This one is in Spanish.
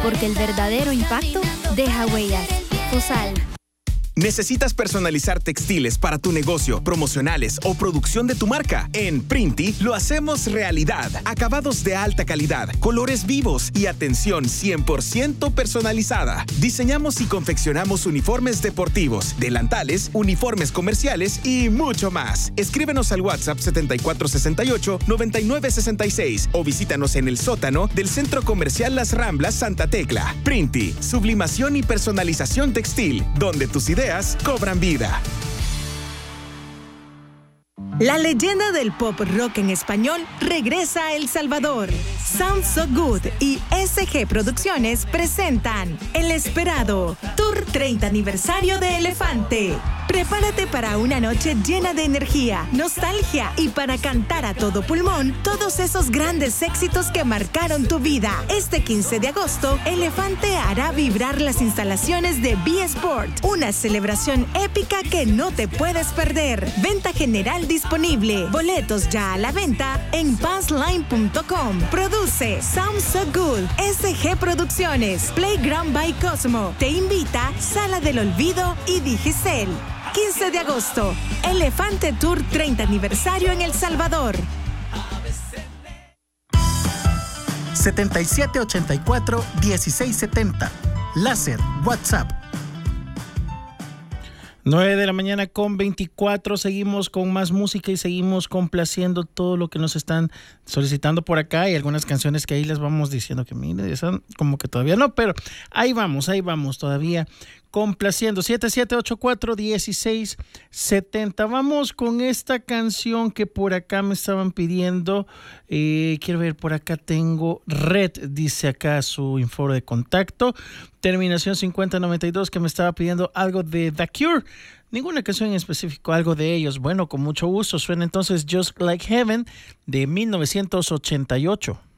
porque el verdadero impacto deja huellas. Fosal. ¿Necesitas personalizar textiles para tu negocio, promocionales o producción de tu marca? En Printi lo hacemos realidad. Acabados de alta calidad, colores vivos y atención 100% personalizada. Diseñamos y confeccionamos uniformes deportivos, delantales, uniformes comerciales y mucho más. Escríbenos al WhatsApp 7468-9966 o visítanos en el sótano del Centro Comercial Las Ramblas Santa Tecla. Printi, sublimación y personalización textil, donde tus ideas cobran vida. La leyenda del pop rock en español regresa a El Salvador. Sound So Good y SG Producciones presentan el esperado Tour 30 Aniversario de Elefante. Prepárate para una noche llena de energía, nostalgia y para cantar a todo pulmón todos esos grandes éxitos que marcaron tu vida. Este 15 de agosto, Elefante hará vibrar las instalaciones de B-Sport, una celebración épica que no te puedes perder. Venta general disponible. Boletos ya a la venta en passline.com. Produce Sound So Good, SG Producciones, Playground by Cosmo. Te invita Sala del Olvido y Digicel. 15 de agosto, Elefante Tour 30 Aniversario en El Salvador. 7784-1670. Láser, WhatsApp. 9 de la mañana con 24, seguimos con más música y seguimos complaciendo todo lo que nos están solicitando por acá. Hay algunas canciones que ahí les vamos diciendo que mire, eso como que todavía no, pero ahí vamos todavía complaciendo. 7784-1670. Vamos con esta canción que por acá me estaban pidiendo. Quiero ver, por acá tengo Red, dice acá su info de contacto. Terminación 5092, que me estaba pidiendo algo de The Cure. Ninguna canción en específico, algo de ellos. Bueno, con mucho gusto. Suena entonces Just Like Heaven de 1988.